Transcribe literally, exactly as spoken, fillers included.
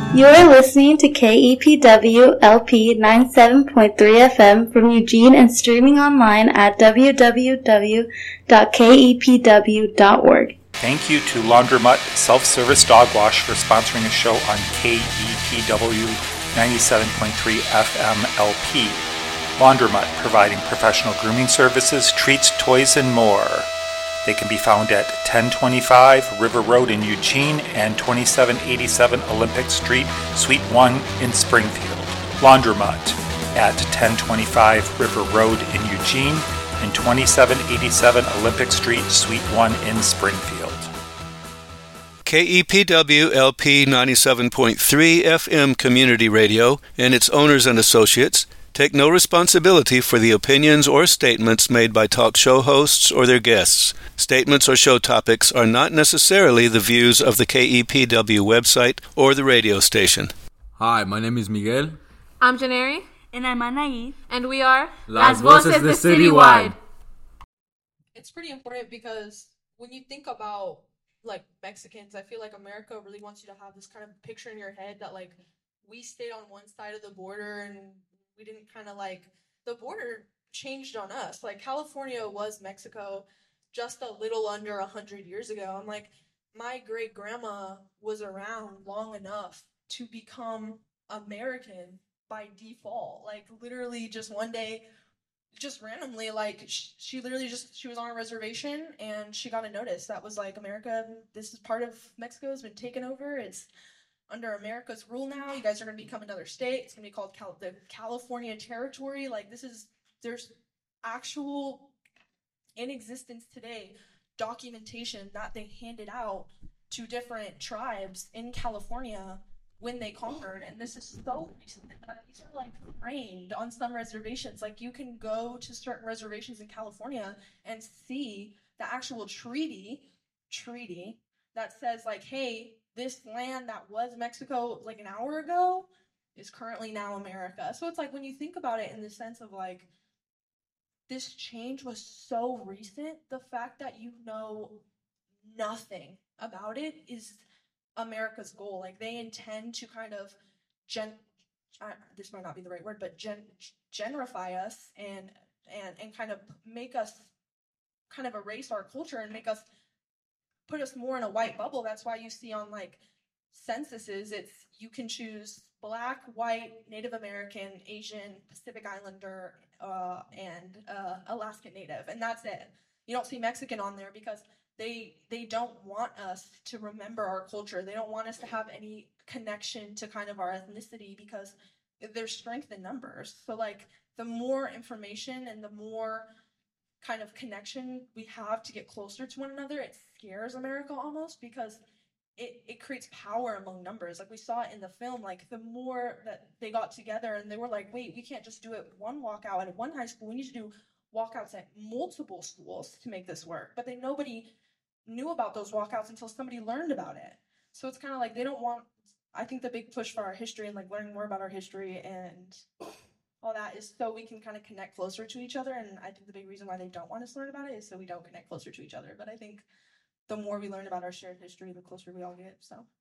You are listening to K E P W L P ninety-seven point three F M from Eugene and streaming online at w w w dot k e p w dot org. Thank you to Laundromat Self-Service Dog Wash for sponsoring a show on K E P W ninety-seven point three F M L P. Laundromat, providing professional grooming services, treats, toys, and more. They can be found at ten twenty-five River Road in Eugene and twenty-seven eighty-seven Olympic Street, Suite one in Springfield. Laundromat at ten twenty-five River Road in Eugene and twenty-seven eighty-seven Olympic Street, Suite one in Springfield. K E P W L P ninety-seven point three F M Community Radio and its owners and associates take no responsibility for the opinions or statements made by talk show hosts or their guests. Statements or show topics are not necessarily the views of the K E P W website or the radio station. Hi, my name is Miguel. I'm Janeri. And I'm Anaí. And we are Las Voces de Citywide. It's pretty important because when you think about, like, Mexicans, I feel like America really wants you to have this kind of picture in your head that, like, we stayed on one side of the border and we didn't kind of, like, the border changed on us. Like, California was Mexico just a little under one hundred years ago. And, like, my great-grandma was around long enough to become American by default. Like, literally just one day, just randomly, like, she, she literally just, she was on a reservation and she got a notice that was like, America, this is part of Mexico, has been taken over. It's under America's rule now. You guys are going to become another state. It's going to be called Cal- the California Territory. Like, this is, there's actual, in existence today, documentation that they handed out to different tribes in California when they conquered. And this is so recent. These are, like, framed on some reservations. Like, you can go to certain reservations in California and see the actual treaty, treaty that says, like, hey, this land that was Mexico like an hour ago is currently now America. So it's like, when you think about it in the sense of, like, this change was so recent, the fact that you know nothing about it is America's goal. Like, they intend to kind of gen uh, this might not be the right word, but gen generify us and and and kind of make us kind of erase our culture and make us put us more in a white bubble. That's why you see on, like, censuses, it's, you can choose black, white, Native American, Asian, Pacific Islander, uh, and uh, Alaskan Native, and that's it. You don't see Mexican on there because they they don't want us to remember our culture. They don't want us to have any connection to kind of our ethnicity because there's strength in numbers. So, like, the more information and the more kind of connection we have to get closer to one another, it scares America almost because it, it creates power among numbers. Like, we saw it in the film, like, the more that they got together and they were like, wait, we can't just do it one walkout at one high school. We need to do walkouts at multiple schools to make this work. But then nobody knew about those walkouts until somebody learned about it. So it's kind of like they don't want, I think the big push for our history and, like, learning more about our history and all that is so we can kind of connect closer to each other. And I think the big reason why they don't want us to learn about it is so we don't connect closer to each other. But I think the more we learn about our shared history, the closer we all get. So